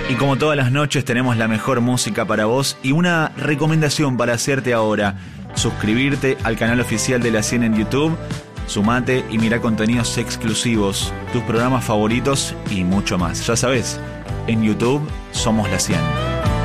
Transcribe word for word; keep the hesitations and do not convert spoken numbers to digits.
Y como todas las noches tenemos la mejor música para vos y una recomendación para hacerte ahora. Suscribirte al canal oficial de La cien en YouTube, sumate y mirá contenidos exclusivos, tus programas favoritos y mucho más. Ya sabés, en YouTube somos La cien.